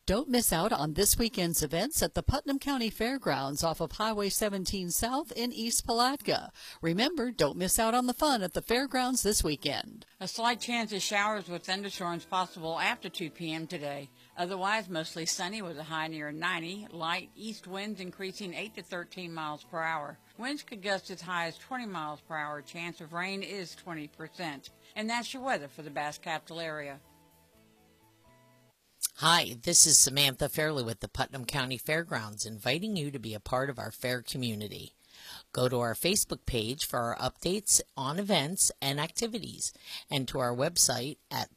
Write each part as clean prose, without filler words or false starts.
Don't miss out on this weekend's events at the Putnam County Fairgrounds off of Highway 17 South in East Palatka. Remember, don't miss out on the fun at the fairgrounds this weekend. A slight chance of showers with thunderstorms possible after 2 p.m. today. Otherwise, mostly sunny with a high near 90. Light east winds increasing 8 to 13 miles per hour. Winds could gust as high as 20 miles per hour. Chance of rain is 20%. And that's your weather for the Bass Capital area. Hi, this is Samantha Fairley with the Putnam County Fairgrounds, inviting you to be a part of our fair community. Go to our Facebook page for our updates on events and activities, and to our website at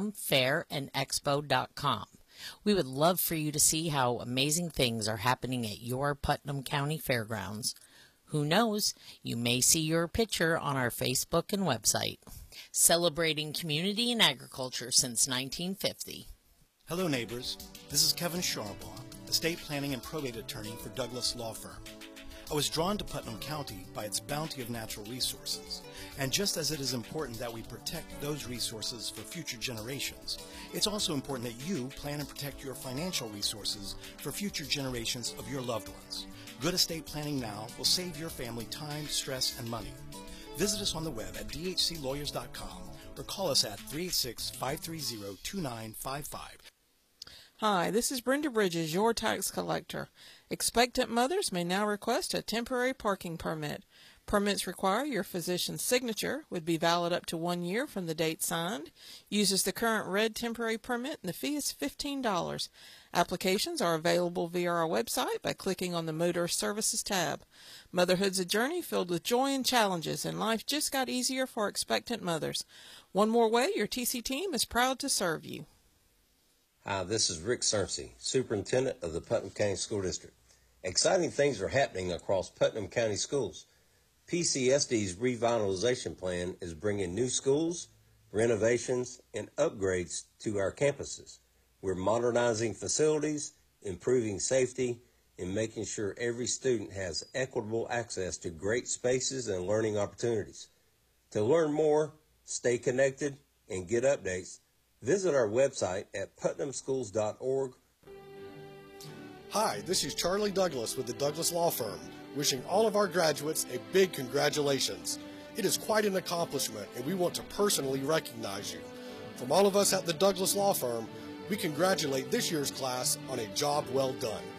putnamfairandexpo.com. We would love for you to see how amazing things are happening at your Putnam County Fairgrounds. Who knows, you may see your picture on our Facebook and website. Celebrating community and agriculture since 1950. Hello neighbors, this is Kevin Sharbaugh, estate planning and probate attorney for Douglas Law Firm. I was drawn to Putnam County by its bounty of natural resources, and just as it is important that we protect those resources for future generations, it's also important that you plan and protect your financial resources for future generations of your loved ones. Good estate planning now will save your family time, stress, and money. Visit us on the web at dhclawyers.com or call us at 386-530-2955. Hi, this is Brenda Bridges, your tax collector. Expectant mothers may now request a temporary parking permit. Permits require your physician's signature, would be valid up to 1 year from the date signed, uses the current red temporary permit, and the fee is $15. Applications are available via our website by clicking on the Motorist Services tab. Motherhood's a journey filled with joy and challenges, and life just got easier for expectant mothers. One more way your TC team is proud to serve you. Hi, this is Rick Cersey, Superintendent of the Putnam County School District. Exciting things are happening across Putnam County schools. PCSD's revitalization plan is bringing new schools, renovations, and upgrades to our campuses. We're modernizing facilities, improving safety, and making sure every student has equitable access to great spaces and learning opportunities. To learn more, stay connected, and get updates, visit our website at putnamschools.org. Hi, this is Charlie Douglas with the Douglas Law Firm, wishing all of our graduates a big congratulations. It is quite an accomplishment, and we want to personally recognize you. From all of us at the Douglas Law Firm, we congratulate this year's class on a job well done.